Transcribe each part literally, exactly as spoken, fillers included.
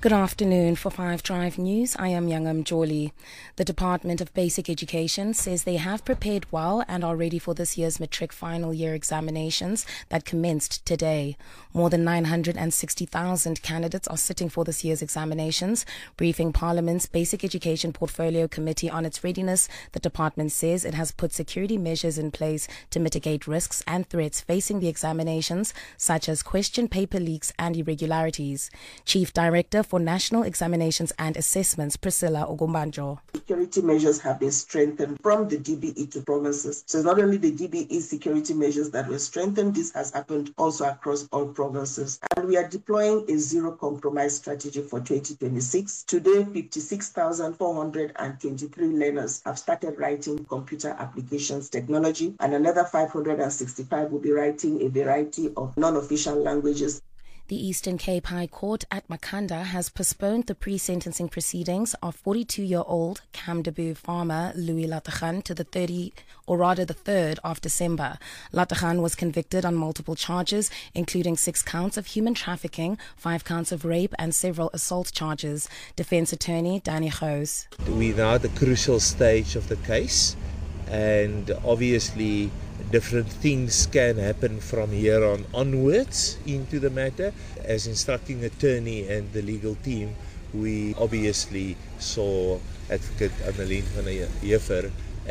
Good afternoon. For Five Drive News, I am Youngam Jolly. The Department of Basic Education says they have prepared well and are ready for this year's matric final year examinations that commenced today. More than nine hundred sixty thousand candidates are sitting for this year's examinations. Briefing Parliament's Basic Education Portfolio Committee on its readiness, the department says it has put security measures in place to mitigate risks and threats facing the examinations, such as question paper leaks and irregularities. Chief Director for National Examinations and Assessments, Priscilla Ogumbanjo. Security measures have been strengthened from the D B E to provinces. So it's not only the D B E security measures that were strengthened, this has happened also across all provinces. And we are deploying a zero compromise strategy for twenty twenty-six. Today, fifty-six thousand four hundred twenty-three learners have started writing computer applications technology, and another five hundred sixty-five will be writing a variety of non-official languages. The Eastern Cape High Court at Makhanda has postponed the pre-sentencing proceedings of forty-two-year-old Kamdaboo farmer Louis Latachan to the thirty, or rather the third of December. Latachan was convicted on multiple charges, including six counts of human trafficking, five counts of rape, and several assault charges. Defense attorney Danny Gous. We're now at the crucial stage of the case, and obviously different things can happen from here on onwards into the matter. As instructing attorney and the legal team, we obviously saw Advocate Annelien van der Heever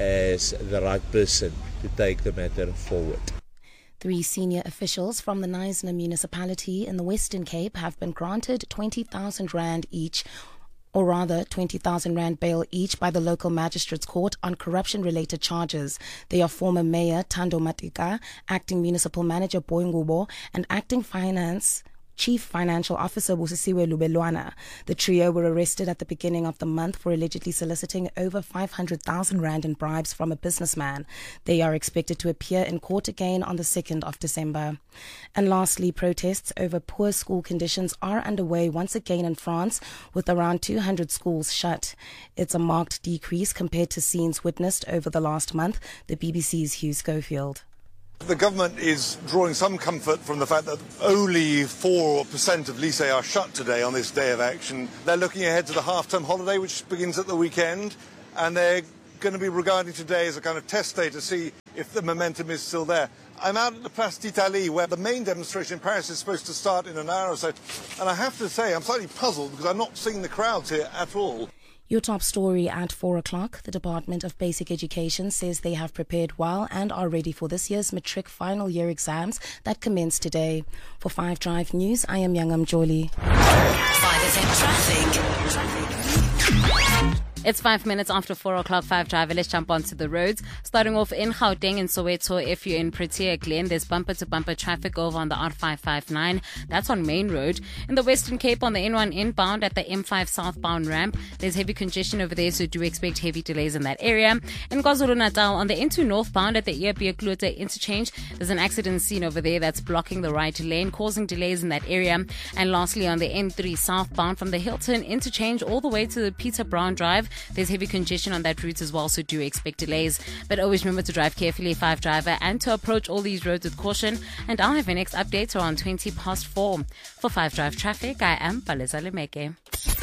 as the right person to take the matter forward. Three senior officials from the Knysna municipality in the Western Cape have been granted twenty thousand rand each, or rather twenty thousand rand bail each by the local magistrates court on corruption-related charges. They are former Mayor Thando Matika, acting municipal manager Boingubo, and acting finance Chief Financial Officer Busisiwe Lubelwana. The trio were arrested at the beginning of the month for allegedly soliciting over five hundred thousand rand in bribes from a businessman. They are expected to appear in court again on the second of December. And lastly, protests over poor school conditions are underway once again in France, with around two hundred schools shut. It's a marked decrease compared to scenes witnessed over the last month. The B B C's Hugh Schofield. The government is drawing some comfort from the fact that only four percent of lycées are shut today on this day of action. They're looking ahead to the half-term holiday, which begins at the weekend, and they're going to be regarding today as a kind of test day to see if the momentum is still there. I'm out at the Place d'Italie, where the main demonstration in Paris is supposed to start in an hour or so, and I have to say I'm slightly puzzled because I'm not seeing the crowds here at all. Your top story at four o'clock. The Department of Basic Education says they have prepared well and are ready for this year's matric final year exams that commence today. For Five Drive News, I am Youngam Jolly. Five F M traffic. traffic. It's five minutes after four o'clock, Five Drive. Let's jump onto the roads. Starting off in Gauteng and Soweto, if you're in Protea Glen, there's bumper-to-bumper traffic over on the R five fifty-nine. That's on Main Road. In the Western Cape, on the N one inbound at the M five southbound ramp, there's heavy congestion over there, so do expect heavy delays in that area. In KwaZulu-Natal, on the N two northbound at the Earbeer-Klute interchange, there's an accident scene over there that's blocking the right lane, causing delays in that area. And lastly, on the N three southbound from the Hilton interchange all the way to the Peter Brown Drive, there's heavy congestion on that route as well, so do expect delays. But always remember to drive carefully, Five Driver, and to approach all these roads with caution. And I'll have your next update around twenty past four. For Five Drive Traffic, I am Paleza Lemeke.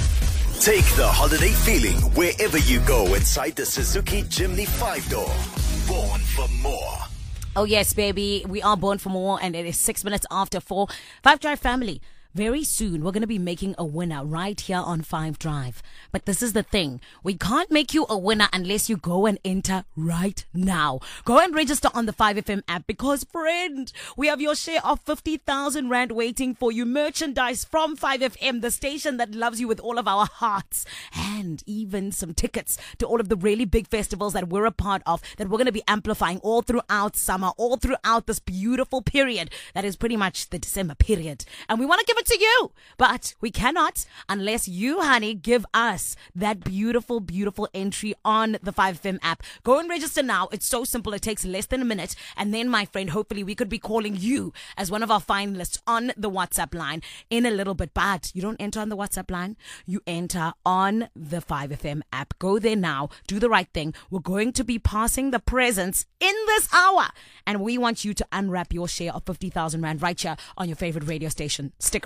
Take the holiday feeling wherever you go inside the Suzuki Jimny five-door. Born for more. Oh yes, baby. We are born for more, and it is six minutes after four. Five Drive family. Very soon, we're going to be making a winner right here on Five Drive. But this is the thing. We can't make you a winner unless you go and enter right now. Go and register on the five F M app because, friend, we have your share of fifty thousand rand waiting for you. Merchandise from five F M, the station that loves you with all of our hearts. And even some tickets to all of the really big festivals that we're a part of that we're going to be amplifying all throughout summer, all throughout this beautiful period that is pretty much the December period. And we want to give it to you, but we cannot unless you, honey, give us that beautiful, beautiful entry on the five F M app. Go and register now. It's so simple. It takes less than a minute. And then, my friend, hopefully we could be calling you as one of our finalists on the WhatsApp line in a little bit. But you don't enter on the WhatsApp line. You enter on the five F M app. Go there now. Do the right thing. We're going to be passing the presents in this hour. And we want you to unwrap your share of fifty thousand rand right here on your favorite radio station. Stick around.